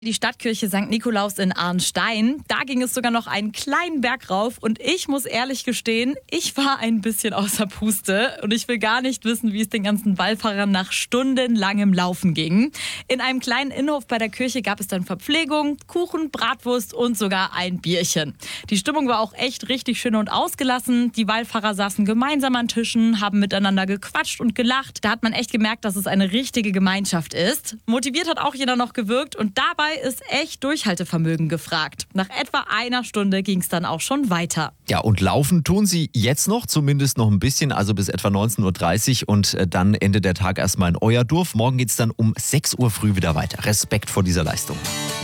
Die Stadtkirche St. Nikolaus in Arnstein. Da ging es sogar noch einen kleinen Berg rauf und ich muss ehrlich gestehen, ich war ein bisschen außer Puste und ich will gar nicht wissen, wie es den ganzen Wallfahrern nach stundenlangem Laufen ging. In einem kleinen Innenhof bei der Kirche gab es dann Verpflegung, Kuchen, Bratwurst und sogar ein Bierchen. Die Stimmung war auch echt richtig schön und ausgelassen. Die Wallfahrer saßen gemeinsam an Tischen, haben miteinander gequatscht und gelacht. Da hat man echt gemerkt, dass es eine richtige Gemeinschaft ist. Motiviert hat auch jeder noch gewirkt und dabei ist echt Durchhaltevermögen gefragt. Nach etwa einer Stunde ging es dann auch schon weiter. Ja, und laufen tun sie jetzt noch, zumindest noch ein bisschen, also bis etwa 19:30 Uhr und dann endet der Tag erstmal in Euerdorf. Morgen geht es dann um 6 Uhr früh wieder weiter. Respekt vor dieser Leistung.